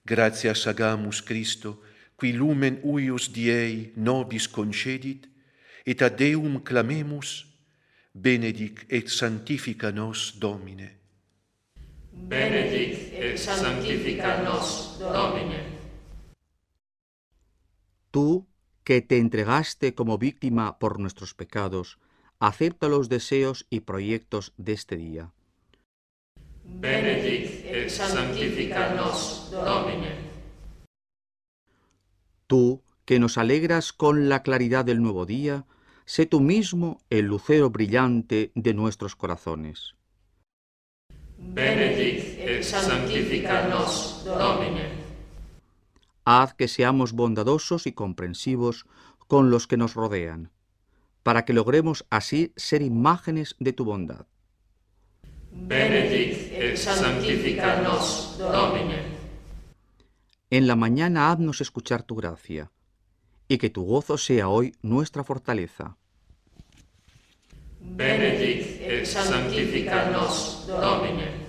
Gratias agamus Christo, qui lumen uius Diei nobis concedit, et ad Deum clamemus, benedic et sanctifica nos Domine. Benedic et sanctifica nos Domine. Tú, que te entregaste como víctima por nuestros pecados, acepta los deseos y proyectos de este día. Benedic et sanctifica nos Domine. Tú, que nos alegras con la claridad del nuevo día, sé tú mismo el lucero brillante de nuestros corazones. Benedic et sanctifica nos Domine. Haz que seamos bondadosos y comprensivos con los que nos rodean, para que logremos así ser imágenes de tu bondad. Benedic et sanctifica nos Domine. En la mañana haznos escuchar tu gracia, y que tu gozo sea hoy nuestra fortaleza. Benedic et sanctifica nos Domine.